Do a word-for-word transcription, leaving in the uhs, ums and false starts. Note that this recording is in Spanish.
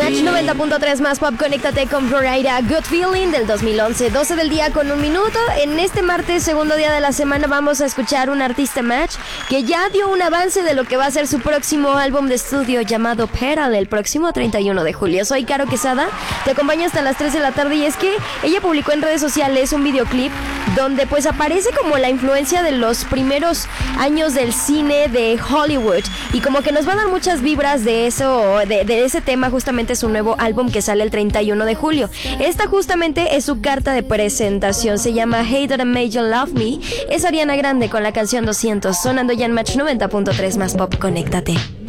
Match noventa punto tres más pop, conéctate con Florida, Good Feeling del dos mil once, doce del día con un minuto. En este martes, segundo día de la semana, vamos a escuchar un artista Match que ya dio un avance de lo que va a ser su próximo álbum de estudio llamado Petal el próximo treinta y uno de julio. Soy Caro Quesada, te acompaño hasta las tres de la tarde y es que ella publicó en redes sociales un videoclip donde pues aparece como la influencia de los primeros años del cine de Hollywood y como que nos va a dar muchas vibras de eso, de, de ese tema. Justamente su nuevo álbum que sale el treinta y uno de julio. Esta justamente es su carta de presentación, se llama Hey That I Made You Love Me. Es Ariana Grande con la canción doscientos, sonando ya en Match noventa punto tres más pop, conéctate.